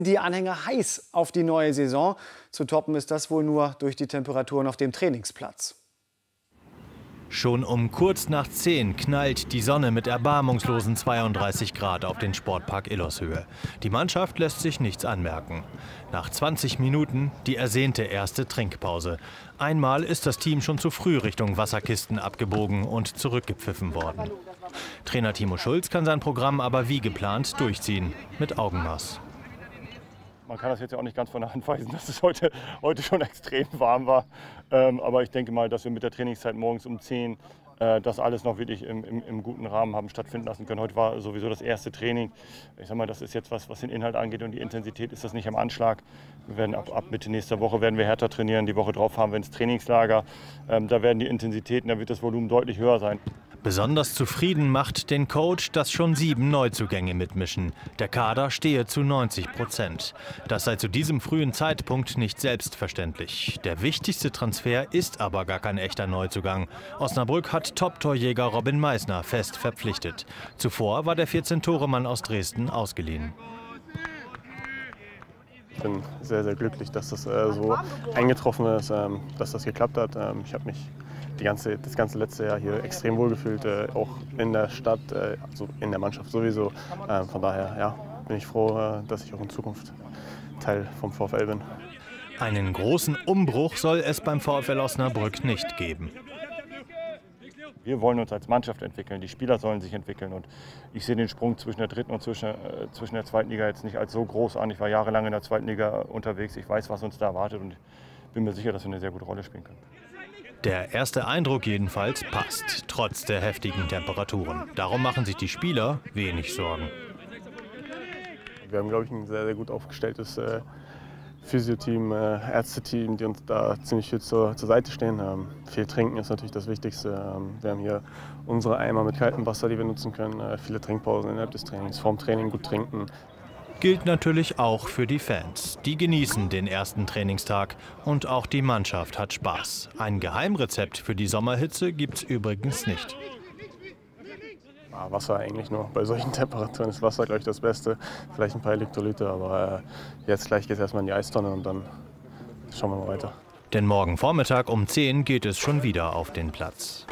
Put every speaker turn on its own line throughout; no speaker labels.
Die Anhänger heiß auf die neue Saison. Zu toppen ist das wohl nur durch die Temperaturen auf dem Trainingsplatz.
Schon um kurz nach 10 knallt die Sonne mit erbarmungslosen 32 Grad auf den Sportpark Illershöhe. Die Mannschaft lässt sich nichts anmerken. Nach 20 Minuten die ersehnte erste Trinkpause. Einmal ist das Team schon zu früh Richtung Wasserkisten abgebogen und zurückgepfiffen worden. Trainer Timo Schulz kann sein Programm aber wie geplant durchziehen, mit Augenmaß.
Man kann das jetzt ja auch nicht ganz von der Hand weisen, dass es heute schon extrem warm war. Aber ich denke mal, dass wir mit der Trainingszeit morgens um 10 das alles noch wirklich im guten Rahmen haben stattfinden lassen können. Heute war sowieso das erste Training. Ich sag mal, das ist jetzt was den Inhalt angeht und die Intensität ist das nicht am Anschlag. Wir werden ab Mitte nächster Woche werden wir härter trainieren. Die Woche drauf haben wir ins Trainingslager. Da werden die Intensitäten, da wird das Volumen deutlich höher sein.
Besonders zufrieden macht den Coach, dass schon 7 Neuzugänge mitmischen. Der Kader stehe zu 90%. Das sei zu diesem frühen Zeitpunkt nicht selbstverständlich. Der wichtigste Transfer ist aber gar kein echter Neuzugang. Osnabrück hat Top-Torjäger Robin Meissner fest verpflichtet. Zuvor war der 14-Tore-Mann aus Dresden ausgeliehen.
Ich bin sehr, sehr glücklich, dass das so eingetroffen ist, dass das geklappt hat. Ich habe mich das ganze letzte Jahr hier extrem wohl gefühlt, auch in der Stadt, also in der Mannschaft sowieso. Von daher ja, bin ich froh, dass ich auch in Zukunft Teil vom VfL bin.
Einen großen Umbruch soll es beim VfL Osnabrück nicht geben.
Wir wollen uns als Mannschaft entwickeln, die Spieler sollen sich entwickeln. Und ich sehe den Sprung zwischen der dritten und zwischen der zweiten Liga jetzt nicht als so groß an. Ich war jahrelang in der zweiten Liga unterwegs, ich weiß, was uns da erwartet und bin mir sicher, dass wir eine sehr gute Rolle spielen können.
Der erste Eindruck jedenfalls passt, trotz der heftigen Temperaturen. Darum machen sich die Spieler wenig Sorgen.
Wir haben, glaube ich, ein sehr, sehr gut aufgestelltes Physio-Team, Ärzteteam, die uns da ziemlich viel zur Seite stehen. Viel trinken ist natürlich das Wichtigste. Wir haben hier unsere Eimer mit kaltem Wasser, die wir nutzen können. Viele Trinkpausen innerhalb des Trainings, vorm Training gut trinken.
Gilt natürlich auch für die Fans. Die genießen den ersten Trainingstag und auch die Mannschaft hat Spaß. Ein Geheimrezept für die Sommerhitze gibt's übrigens nicht.
Wasser eigentlich nur. Bei solchen Temperaturen ist Wasser, glaube ich, das Beste. Vielleicht ein paar Elektrolyte, aber jetzt gleich geht es erstmal in die Eistonne und dann schauen wir mal weiter.
Denn morgen Vormittag um 10 geht es schon wieder auf den Platz.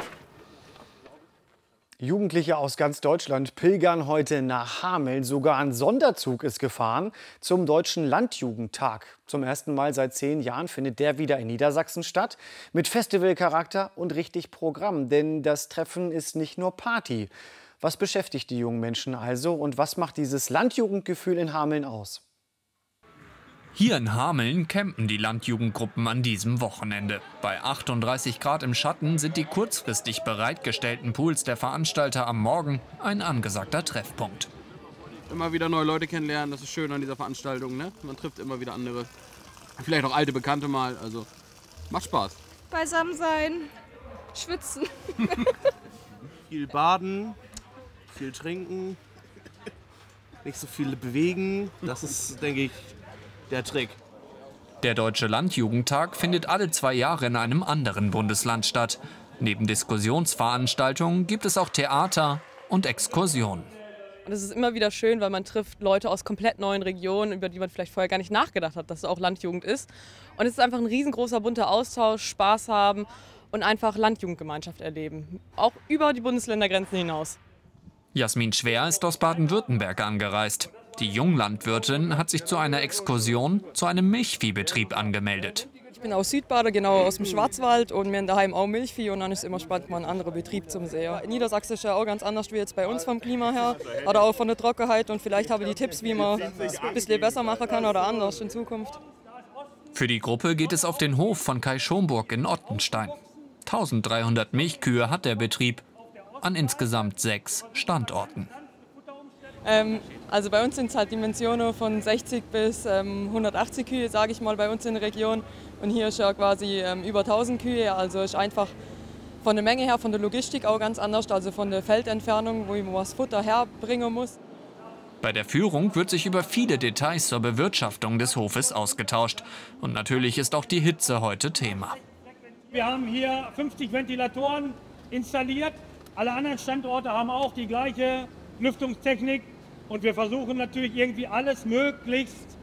Jugendliche aus ganz Deutschland pilgern heute nach Hameln. Sogar ein Sonderzug ist gefahren zum Deutschen Landjugendtag. Zum ersten Mal seit 10 Jahren findet der wieder in Niedersachsen statt. Mit Festivalcharakter und richtig Programm. Denn das Treffen ist nicht nur Party. Was beschäftigt die jungen Menschen also? Und was macht dieses Landjugendgefühl in Hameln aus?
Hier in Hameln campen die Landjugendgruppen an diesem Wochenende. Bei 38 Grad im Schatten sind die kurzfristig bereitgestellten Pools der Veranstalter am Morgen ein angesagter Treffpunkt.
Immer wieder neue Leute kennenlernen, das ist schön an dieser Veranstaltung, ne? Man trifft immer wieder andere, vielleicht auch alte Bekannte mal, also macht Spaß.
Beisammen sein, schwitzen.
Viel baden, viel trinken, nicht so viel bewegen, das ist, denke ich, der Trick.
Der Deutsche Landjugendtag findet alle 2 Jahre in einem anderen Bundesland statt. Neben Diskussionsveranstaltungen gibt es auch Theater und Exkursionen.
Und es ist immer wieder schön, weil man trifft Leute aus komplett neuen Regionen, über die man vielleicht vorher gar nicht nachgedacht hat, dass es auch Landjugend ist. Und es ist einfach ein riesengroßer bunter Austausch, Spaß haben und einfach Landjugendgemeinschaft erleben. Auch über die Bundesländergrenzen hinaus.
Jasmin Schwer ist aus Baden-Württemberg angereist. Die Junglandwirtin hat sich zu einer Exkursion zu einem Milchviehbetrieb angemeldet.
Ich bin aus Südbaden, genau aus dem Schwarzwald, und wir haben daheim auch Milchvieh, und dann ist es immer spannend, mal einen anderen Betrieb zu sehen. Niedersachsen ist ja auch ganz anders wie jetzt bei uns vom Klima her, oder auch von der Trockenheit, und vielleicht habe ich die Tipps, wie man es ein bisschen besser machen kann oder anders in Zukunft.
Für die Gruppe geht es auf den Hof von Kai Schomburg in Ottenstein. 1300 Milchkühe hat der Betrieb an insgesamt 6 Standorten.
Also bei uns sind es halt Dimensionen von 60 bis 180 Kühe, sage ich mal, bei uns in der Region. Und hier ist ja quasi über 1000 Kühe, also ist einfach von der Menge her, von der Logistik auch ganz anders, also von der Feldentfernung, wo man das Futter herbringen muss.
Bei der Führung wird sich über viele Details zur Bewirtschaftung des Hofes ausgetauscht. Und natürlich ist auch die Hitze heute Thema.
Wir haben hier 50 Ventilatoren installiert. Alle anderen Standorte haben auch die gleiche Lüftungstechnik. Und wir versuchen natürlich irgendwie alles möglichst